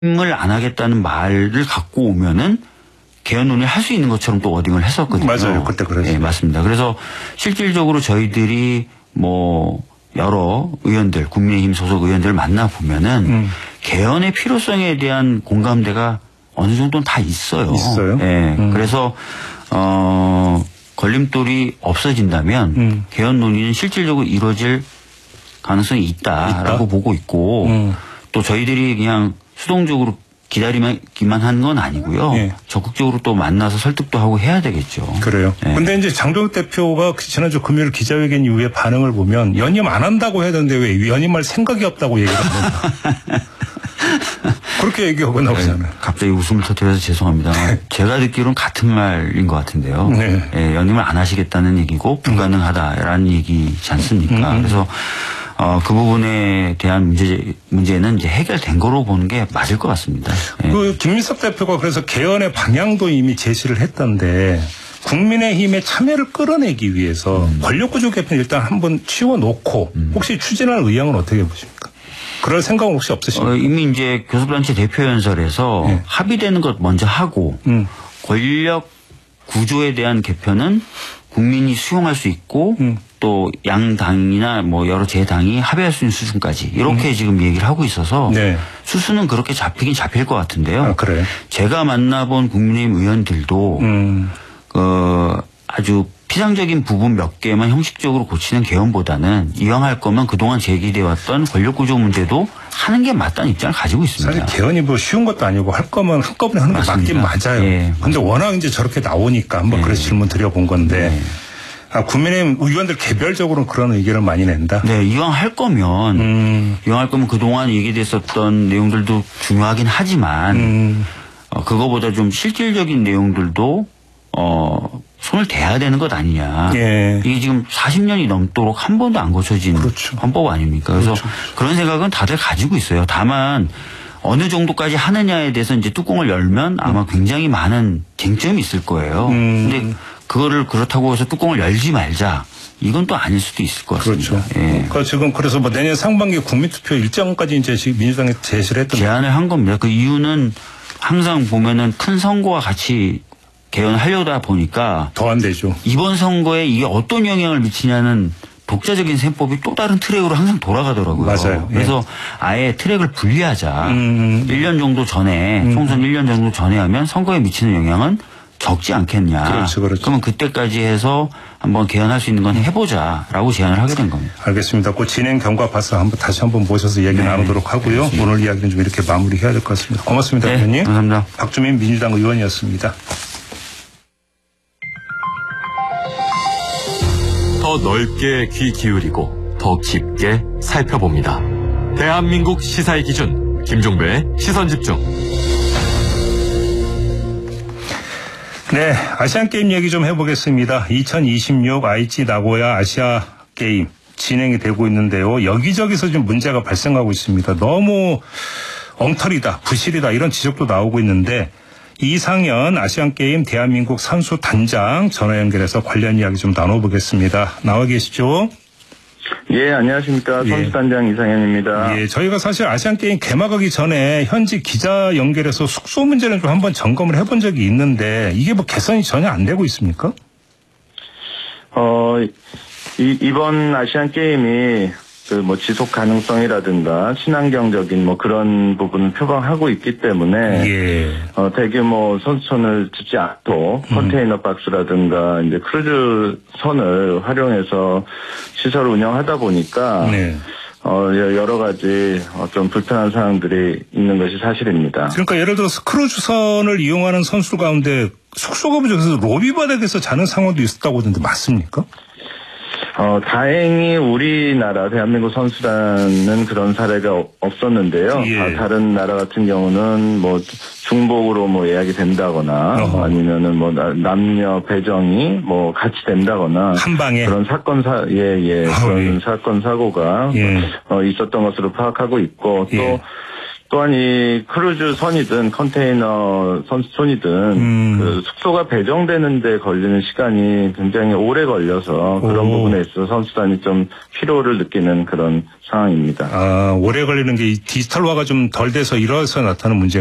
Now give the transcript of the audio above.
을 안 하겠다는 말을 갖고 오면은 개헌 논의를 할 수 있는 것처럼 또 워딩을 했었거든요. 맞아요. 그때 그랬어요. 네, 맞습니다. 그래서 실질적으로 저희들이 뭐 여러 의원들, 국민의힘 소속 의원들 만나보면은 개헌의 필요성에 대한 공감대가 어느 정도는 다 있어요. 있어요? 네. 그래서 걸림돌이 없어진다면 개헌 논의는 실질적으로 이루어질 가능성이 있다라고 보고 있고 또 저희들이 그냥 수동적으로 기다리기만 한 건 아니고요. 예. 적극적으로 또 만나서 설득도 하고 해야 되겠죠. 그래요. 예. 근데 이제 장동혁 대표가 지난주 금요일 기자회견 이후에 반응을 보면 연임 안 한다고 해야 되는데 왜 연임할 생각이 없다고 얘기를 합니다. 그렇게 얘기하고 나오잖아요. 갑자기 웃음을 터뜨려서 죄송합니다. 제가 듣기로는 같은 말인 것 같은데요. 네. 예, 연임을 안 하시겠다는 얘기고 불가능하다라는 얘기지 않습니까? 그래서 그 부분에 대한 문제는 이제 해결된 거로 보는 게 맞을 것 같습니다. 예. 그 김민석 대표가 그래서 개헌의 방향도 이미 제시를 했던데 국민의힘의 참여를 끌어내기 위해서 권력구조 개편 일단 한번 치워놓고 혹시 추진할 의향은 어떻게 보십니까? 그럴 생각은 혹시 없으십니까? 이미 이제 교섭단체 대표연설에서 네. 합의되는 것 먼저 하고 권력 구조에 대한 개편은 국민이 수용할 수 있고 또 양당이나 뭐 여러 제당이 합의할 수 있는 수준까지 이렇게 지금 얘기를 하고 있어서 네. 수순은 그렇게 잡히긴 잡힐 것 같은데요. 아, 그래요? 제가 만나본 국민의힘 의원들도 아주 피상적인 부분 몇 개만 형식적으로 고치는 개헌보다는 이왕 할 거면 그동안 제기돼왔던 권력구조 문제도 하는 게 맞다는 입장을 가지고 있습니다. 사실 개헌이 뭐 쉬운 것도 아니고 할 거면 한꺼번에 하는 게 맞긴 맞아요. 예, 근데 워낙 이제 저렇게 나오니까 한번 그래서 질문 드려본 건데 국민의힘 의원들 개별적으로는 그런 의견을 많이 낸다? 네, 이왕 할 거면 그동안 얘기됐었던 내용들도 중요하긴 하지만 그거보다 좀 실질적인 내용들도 손을 대야 되는 것 아니냐. 예. 이게 지금 40년이 넘도록 한 번도 안 고쳐진 그렇죠. 헌법 아닙니까? 그래서 그렇죠. 그런 생각은 다들 가지고 있어요. 다만 어느 정도까지 하느냐에 대해서 이제 뚜껑을 열면 아마 굉장히 많은 쟁점이 있을 거예요. 근데 그거를 그렇다고 해서 뚜껑을 열지 말자. 이건 또 아닐 수도 있을 것 같습니다. 그렇죠. 예. 그러니까 지금 그래서 뭐 내년 상반기 국민투표 일정까지 이제 민주당에 제시를 했던 제안을 한 겁니다. 그 이유는 항상 보면은 큰 선거와 같이 개헌하려다 보니까 더 안 되죠. 이번 선거에 이게 어떤 영향을 미치냐는 독자적인 셈법이 또 다른 트랙으로 항상 돌아가더라고요. 맞아요. 그래서 아예 트랙을 분리하자. 1년 정도 전에 총선 1년 정도 전에 하면 선거에 미치는 영향은 적지 않겠냐. 그렇죠. 그러면 그때까지 해서 한번 개헌할 수 있는 건 해보자라고 제안을 하게 된 겁니다. 알겠습니다. 그 진행 경과 봐서 다시 한번 모셔서 얘기 나누도록 하고요. 알겠습니다. 오늘 이야기는 좀 이렇게 마무리해야 될 것 같습니다. 고맙습니다. 네, 의원님. 감사합니다. 박주민 민주당 의원이었습니다. 더 넓게 귀 기울이고 더 깊게 살펴봅니다. 대한민국 시사의 기준 김종배의 시선집중. 네, 아시안게임 얘기 좀 해보겠습니다. 2026 아이치 나고야 아시아게임 진행이 되고 있는데요. 여기저기서 좀 문제가 발생하고 있습니다. 너무 엉터리다, 부실이다 이런 지적도 나오고 있는데 이상현 아시안게임 대한민국 선수 단장 전화 연결해서 관련 이야기 좀 나눠보겠습니다. 나와 계시죠? 예, 안녕하십니까. 선수단장 이상현입니다. 예, 저희가 사실 아시안게임 개막하기 전에 현지 기자 연결해서 숙소 문제는 좀 한번 점검을 해본 적이 있는데 이게 뭐 개선이 전혀 안 되고 있습니까? 이번 아시안게임이 뭐 지속 가능성이라든가 친환경적인 뭐 그런 부분을 표방하고 있기 때문에 예. 대규모 선수촌을 짓지 않고 컨테이너 박스라든가 이제 크루즈 선을 활용해서 시설을 운영하다 보니까 네. 여러 가지 좀 불편한 사항들이 있는 것이 사실입니다. 그러니까 예를 들어서 크루즈선을 이용하는 선수 가운데 숙소가 부족해서 로비 바닥에서 자는 상황도 있었다고 하던데 맞습니까? 다행히 우리나라 대한민국 선수단은 그런 사례가 없었는데요. 예. 다른 나라 같은 경우는 뭐 중복으로 뭐 예약이 된다거나 아니면은 뭐 남녀 배정이 뭐 같이 된다거나 한 방에 그런 사건 그런 사건 사고가 있었던 것으로 파악하고 있고 또 또한 이 크루즈 선이든 컨테이너 선이든 그 숙소가 배정되는데 걸리는 시간이 굉장히 오래 걸려서 그런 부분에 있어서 선수단이 좀 피로를 느끼는 그런 상황입니다. 오래 걸리는 게 디지털화가 좀 덜 돼서 이래서 나타나는 문제.